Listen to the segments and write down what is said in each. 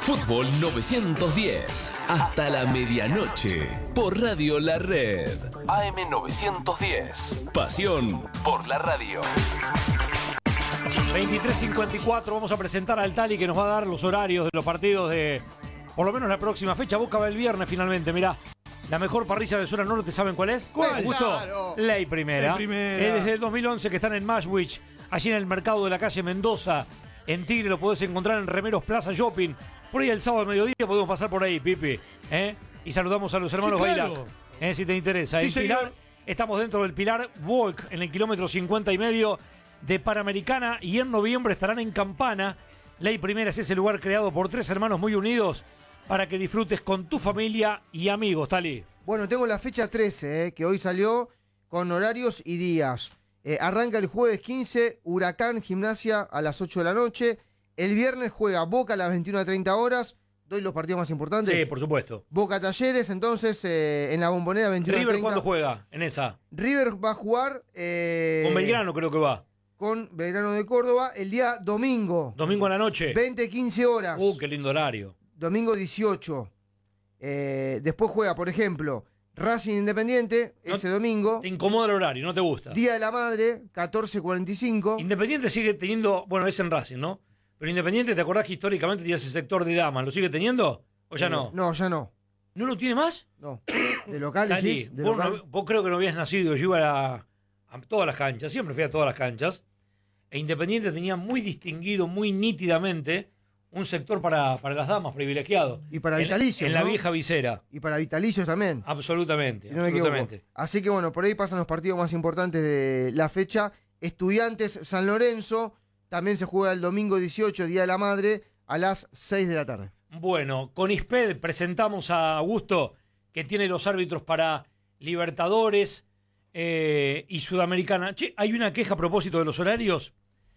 Fútbol 910. Hasta la medianoche. Por Radio La Red. AM 910. Pasión por la radio. 23:54. Vamos a presentar al Tali que nos va a dar los horarios de los partidos de, por lo menos la próxima fecha. Boca va el viernes finalmente. Mirá, la mejor parrilla de zona norte, ¿saben cuál es? ¿Cuál? Justo, Claro. Ley Primera. Ley Primera. Desde el 2011 que están en Mashwich, allí en el mercado de la calle Mendoza. En Tigre lo podés encontrar en Remeros Plaza Shopping. Por ahí el sábado al mediodía podemos pasar por ahí, Pipi. Y saludamos a los hermanos Sí, claro. Bailac. Si te interesa. Sí, En señor. Pilar, estamos dentro del Pilar Walk en el kilómetro 50,5 de Panamericana. Y en noviembre estarán en Campana. Ley Primera es ese lugar creado por tres hermanos muy unidos para que disfrutes con tu familia y amigos, Tali. Bueno, tengo la fecha 13, que hoy salió con horarios y días. Arranca el jueves 15, Huracán Gimnasia a las 8 de la noche. El viernes juega Boca a las 21:30 horas. Doy los partidos más importantes. Sí, por supuesto. Boca Talleres, entonces, en la Bombonera 21:30. River, ¿cuándo juega en esa? River va a jugar Con Belgrano creo que va. con Belgrano de Córdoba el día domingo. Domingo a la noche. 20:15 horas. Qué lindo horario. Domingo 18. Después juega, por ejemplo, Racing Independiente, No- ese domingo. Te incomoda el horario, no te gusta. Día de la Madre, 14:45. Independiente sigue teniendo, bueno, es en Racing, ¿no? Pero Independiente, ¿te acordás que históricamente tenía ese sector de damas? ¿Lo sigue teniendo? ¿O ya no? No, ya no. ¿No lo tiene más? No. De local, Tali, decís, de vos, local. vos creo que no habías nacido. Yo iba a todas las canchas, siempre fui a todas las canchas. E Independiente tenía muy distinguido, muy nítidamente, un sector para las damas privilegiado. Y para vitalicios, En la ¿no? vieja visera. Y para vitalicios también. Absolutamente, Si no me equivoco. absolutamente. Así que bueno, por ahí pasan los partidos más importantes de la fecha. Estudiantes San Lorenzo, también se juega el domingo 18, Día de la Madre, a las 6 de la tarde. Bueno, con ISPED presentamos a Augusto, que tiene los árbitros para Libertadores y Sudamericana. Che, hay una queja a propósito de los horarios,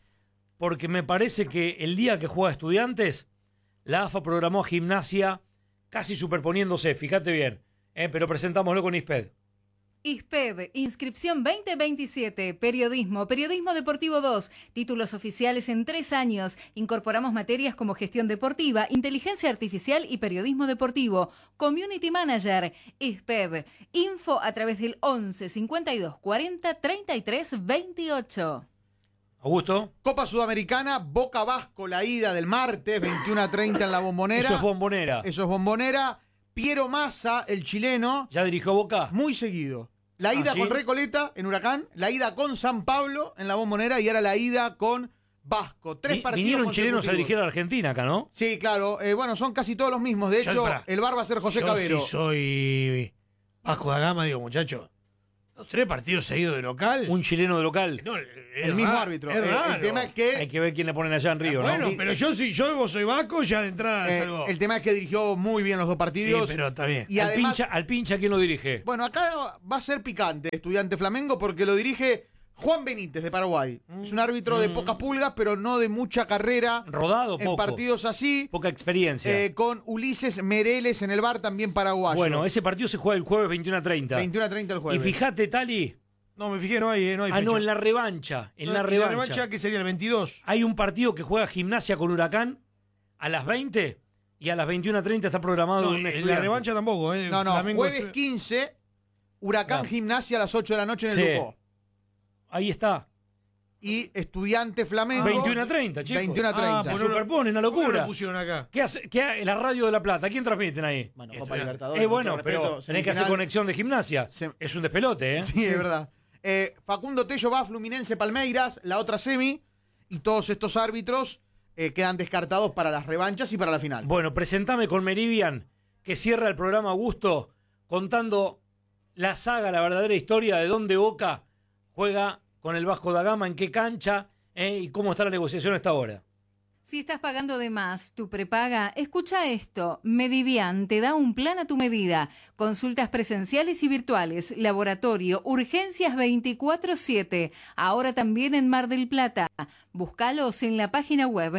porque me parece que el día que juega Estudiantes, la AFA programó a Gimnasia casi superponiéndose, fíjate bien, pero presentámoslo con ISPED. ISPED, inscripción 2027, periodismo deportivo 2, títulos oficiales en 3 años. Incorporamos materias como gestión deportiva, inteligencia artificial y periodismo deportivo. Community Manager, ISPED, info a través del 11 52 40 33 28. Augusto, Copa Sudamericana, Boca Vasco, la ida del martes, 21:30 en la Bombonera. eso es Bombonera. Eso es Bombonera. Piero Massa, el chileno, ¿Ya dirigió Boca? muy seguido. La ida ¿sí? con Recoleta en Huracán, la ida con San Pablo en la Bombonera y ahora la ida con Vasco. 3 partidos Vinieron chilenos a consecutivos. dirigir a la Argentina acá, ¿no? Sí, claro. Bueno, son casi todos los mismos. De Ya, hecho, pará. el bar va a ser José Yo Cabero. si soy Vasco da Gama, digo, muchachos, los 3 partidos seguidos de local. Un chileno de local. No, El mismo árbitro. Es raro. El tema es que Hay que ver quién le ponen allá en Río, ¿no? Bueno, pero yo si yo soy Vasco, ya de entrada es algo. el tema es que dirigió muy bien los dos Sí, partidos. pero está bien. Y además, Al pincha, ¿quién lo dirige? bueno, acá va a ser picante Estudiante Flamengo porque lo dirige Juan Benítez de Paraguay. Es un árbitro de pocas pulgas, pero no de mucha carrera. Rodado, En poco. partidos así. Poca experiencia. Con Ulises Mereles en el bar, también paraguayo. Bueno, ese partido se juega el jueves 21:30. 21:30 el Y jueves. fíjate, Tali. No, me fijé, no hay fecha. No, en la revancha. En la revancha. que sería el 22. Hay un partido que juega Gimnasia con Huracán a las 20 y a las 21:30 está programado No, un en la Estudiante. revancha tampoco, ¿eh? No, Flamengo jueves 15, Huracán Claro. Gimnasia a las 8 de la noche en el Sí. Ducó. Ahí está. Y Estudiante Flamengo. 21:30, chicos. 21:30. Se pues no lo- superpone, una ¿por qué no locura. lo pusieron acá? ¿Qué hace? La Radio de La Plata? ¿Quién transmiten ahí? Bueno, Estudiante. Copa Libertadores. Bueno, con todo pero respeto, tenés que hacer semifinal. conexión de Gimnasia. Es un despelote, ¿eh? Sí, es verdad. Facundo Tello va a Fluminense Palmeiras, la otra semi, y todos estos árbitros quedan descartados para las revanchas y para la final. Bueno, presentame con Meridian, que cierra el programa Augusto, contando la saga, la verdadera historia de dónde Boca juega con el Vasco da Gama, en qué cancha y cómo está la negociación hasta ahora. Si estás pagando de más, tu prepaga, escucha esto. Medivian te da un plan a tu medida. Consultas presenciales y virtuales, laboratorio, urgencias 24/7. Ahora también en Mar del Plata. Búscalos en la página web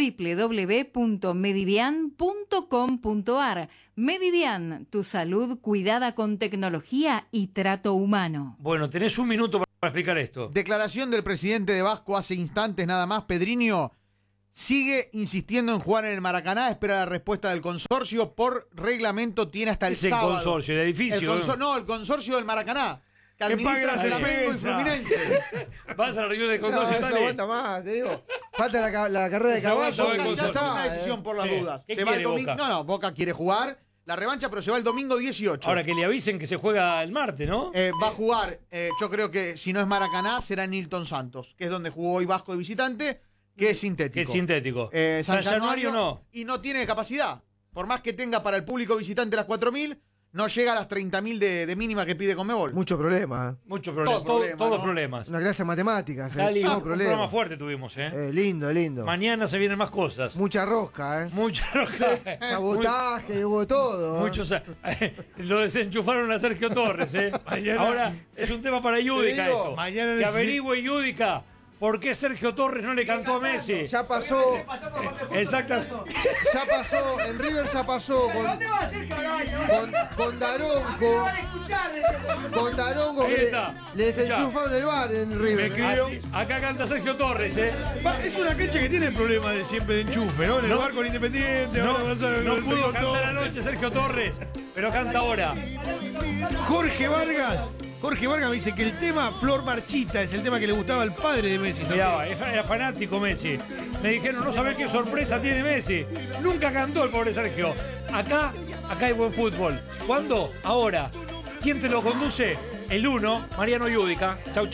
www.medivian.com.ar. Medivian, tu salud cuidada con tecnología y trato humano. Bueno, tenés un minuto para explicar esto. Declaración del presidente de Vasco hace instantes nada más, Pedrinho. sigue insistiendo en jugar en el Maracaná, espera la respuesta del consorcio. Por reglamento tiene hasta el Es el sábado. consorcio, el edificio. No, el consorcio del Maracaná. Que Que pague administra la Flamengo y cerveza. Fluminense. Vas a la reunión del No, consorcio. eso dale. aguanta más, te digo. Falta la carrera de Se aguanta, caballo. el Boca ya consorcio. tomó una decisión por las Sí. dudas. ¿Qué Se va el quiere domingo. Boca? No, Boca quiere jugar la revancha, pero se va el domingo 18. Ahora que le avisen que se juega el martes, ¿no? Va a jugar, yo creo que si no es Maracaná, será en Nilton Santos, que es donde jugó hoy Vasco de visitante, que es sintético. Que es sintético. San San Januario no. Y no tiene capacidad. Por más que tenga para el público visitante las 4.000, no llega a las 30.000 de mínima que pide Conmebol. Mucho problema. Muchos problemas. Todo problema, Todos ¿no? problemas. Una clase de matemáticas. Dale, No, un programa problema. fuerte tuvimos, ¿eh? Lindo, lindo. Mañana se vienen más cosas. Mucha rosca, Mucha roja. Sabotaje, hubo todo. Muchos lo desenchufaron a Sergio Torres, ¿eh? Mañana- Ahora es un tema para Yudica digo, esto. mañana Que necesi- averigüe Yudica por qué Sergio Torres no le cantó a Messi. Ya pasó, Exactamente. ya pasó, en River ya pasó con Daronco. Con Daronco Ahí que está. le desenchufaron el bar en River. Así, acá canta Sergio Torres, ¿eh? Es una cancha que tiene problemas de siempre de enchufe, ¿no? En el No. bar con Independiente, No, ahora pasa con no el pudo Sergio cantar Torres. anoche Sergio Torres, pero canta ahora. Jorge Vargas me dice que el tema Flor Marchita es el tema que le gustaba al padre de Messi. ¿no? Mirá, era fanático Messi. Me dijeron, no sabés qué sorpresa tiene Messi. Nunca cantó el pobre Sergio. Acá hay buen fútbol. ¿Cuándo? Ahora. ¿Quién te lo conduce? El 1, Mariano Yudica. Chau, chau.